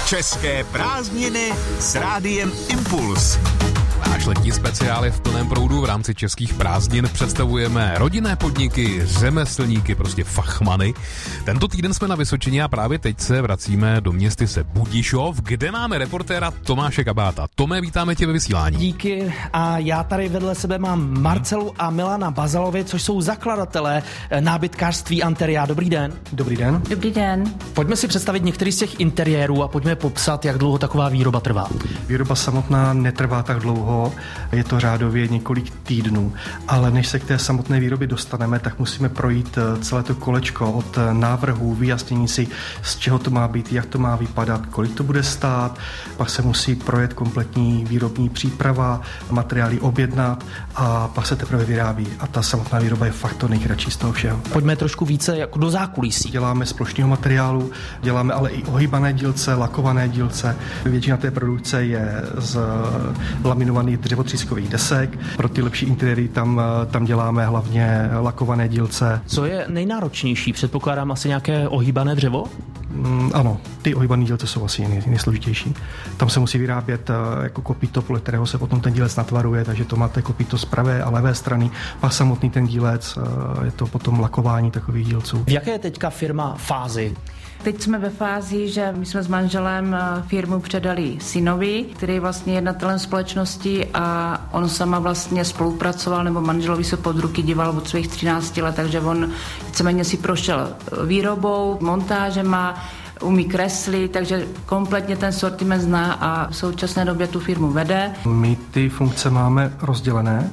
České prázdniny s Rádiem Impuls. Náš letní speciál je v plném proudu. V rámci českých prázdnin představujeme rodinné podniky, řemeslníky, prostě fachmany. Tento týden jsme na Vysočině a právě teď se vracíme do městyse Budišov, kde máme reportéra Tomáše Kabáta. Tome, vítáme tě ve vysílání. Díky, a já tady vedle sebe mám Marcelu a Milana Bazalovi, což jsou zakladatelé nábytkářství Anteria. Dobrý den. Dobrý den. Dobrý den. Pojďme si představit některý z těch interiérů a pojďme popsat, jak dlouho taková výroba trvá. Výroba samotná netrvá tak dlouho, je to řádově několik týdnů, ale než se k té samotné výrobě dostaneme, tak musíme projít celé to kolečko od návrhů, vyjasnění si, z čeho to má být, jak to má vypadat, kolik to bude stát, pak se musí projet kompletní výrobní příprava, materiály objednat a pak se teprve vyrábí. A ta samotná výroba je fakt to nejkratší z toho všeho. Pojďme trošku více jako do zákulisí. Děláme z plošného materiálu, děláme ale i ohýbané dílce, lakované dílce. Většina té produkce je z laminovaných dřevotřískových desek. Pro ty lepší interiéry tam děláme hlavně lakované dílce. Co je nejnáročnější? Předpokládám asi nějaké ohýbané dřevo? Ano, ty ohýbané dílce jsou asi nejsložitější. Tam se musí vyrábět jako kopýto, podle kterého se potom ten dílec natvaruje, takže to máte kopýto z pravé a levé strany, pak samotný ten dílec, je to potom lakování takových dílců. V jaké je teďka firma fázi? Teď jsme ve fázi, že my jsme s manželem firmu předali synovi, který je vlastně jednatelem společnosti a on sama vlastně spolupracoval, nebo manželovi se pod ruky díval od svých 13 let, takže on víceméně si prošel výrobou, montážema, umí kreslit, takže kompletně ten sortiment zná a v současné době tu firmu vede. My ty funkce máme rozdělené,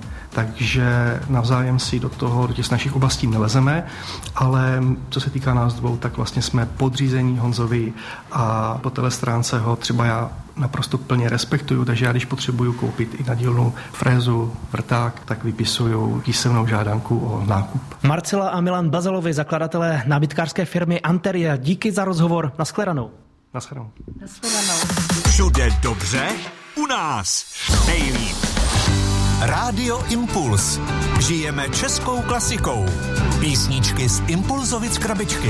takže navzájem si do těch našich oblastí nelezeme, ale co se týká nás dvou, tak vlastně jsme podřízení Honzovi a po téhle stránce ho třeba já naprosto plně respektuju, takže já když potřebuju koupit i na dílnu frézu, vrták, tak vypisuju písemnou žádanku o nákup. Marcela a Milan Bazalovi, zakladatelé nábytkářské firmy Anteria, díky za rozhovor. Naschledanou. Naschledanou. Všude dobře, u nás nejlíp. Rádio Impuls. Žijeme českou klasikou. Písničky z Impulzovic krabičky.